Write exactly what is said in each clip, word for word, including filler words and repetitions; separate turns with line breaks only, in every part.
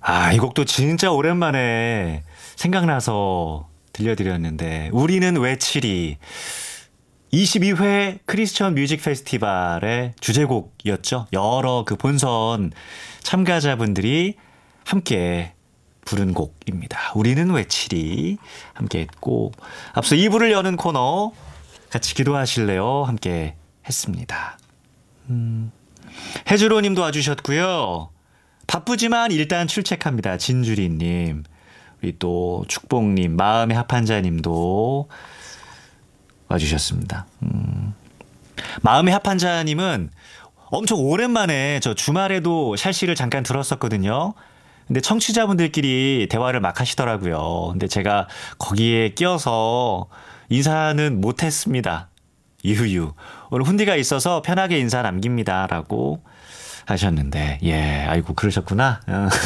아, 이 곡도 진짜 오랜만에 생각나서 들려드렸는데, 우리는 왜 칠이 이십이 회 크리스천 뮤직 페스티벌의 주제곡이었죠. 여러 그 본선 참가자분들이 함께 부른 곡입니다. 우리는 왜 칠이 함께 했고, 앞서 이 부를 여는 코너 같이 기도하실래요? 함께 했습니다. 음, 해주로 님도 와주셨고요. 바쁘지만 일단 출첵합니다. 진주리님, 우리 또 축복님, 마음의 합한자님도 와주셨습니다. 음. 마음의 합한자님은 엄청 오랜만에 저 주말에도 샬시를 잠깐 들었었거든요. 근데 청취자분들끼리 대화를 막 하시더라고요. 근데 제가 거기에 끼어서 인사는 못했습니다. 유유. 오늘 훈디가 있어서 편하게 인사 남깁니다. 라고 하셨는데, 예, 아이고, 그러셨구나.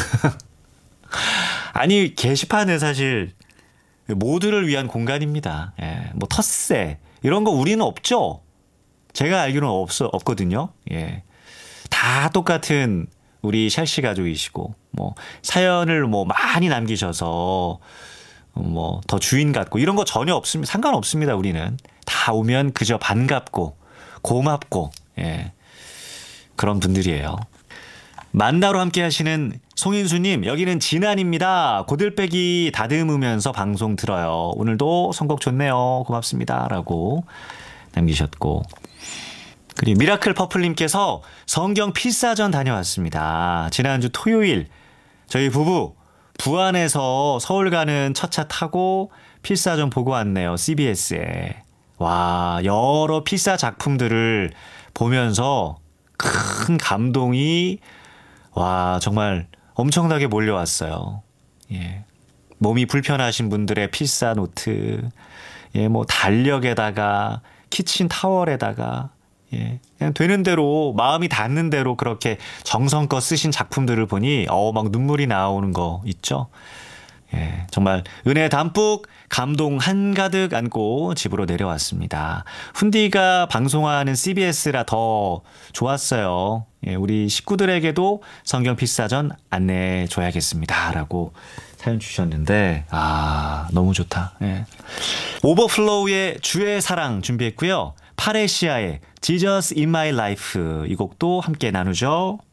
아니, 게시판은 사실 모두를 위한 공간입니다. 예, 뭐 텃세 이런 거 우리는 없죠. 제가 알기로는 없어 없거든요. 예, 다 똑같은 우리 샬시 가족이시고, 뭐 사연을 뭐 많이 남기셔서 뭐 더 주인 같고 이런 거 전혀 없습니다. 상관없습니다. 우리는 다 오면 그저 반갑고 고맙고, 예, 그런 분들이에요. 만나로 함께 하시는 송인수님, 여기는 진안입니다. 고들빼기 다듬으면서 방송 들어요. 오늘도 선곡 좋네요. 고맙습니다. 라고 남기셨고, 그리고 미라클 퍼플님께서 성경 필사전 다녀왔습니다. 지난주 토요일 저희 부부 부안에서 서울 가는 첫 차 타고 필사전 보고 왔네요. 씨비에스에. 와, 여러 필사 작품들을 보면서 큰 감동이, 와, 정말 엄청나게 몰려왔어요. 예. 몸이 불편하신 분들의 필사 노트, 예, 뭐 달력에다가 키친 타월에다가, 예, 그냥 되는 대로 마음이 닿는 대로 그렇게 정성껏 쓰신 작품들을 보니 어, 막 눈물이 나오는 거 있죠. 예, 정말 은혜 담뿍 감동 한가득 안고 집으로 내려왔습니다. 훈디가 방송하는 씨비에스라 더 좋았어요. 예, 우리 식구들에게도 성경 필사전 안내해 줘야겠습니다. 라고 사연 주셨는데, 아, 너무 좋다. 예. 오버플로우의 주의 사랑 준비했고요. 파레시아의 Jesus in my life, 이 곡도 함께 나누죠.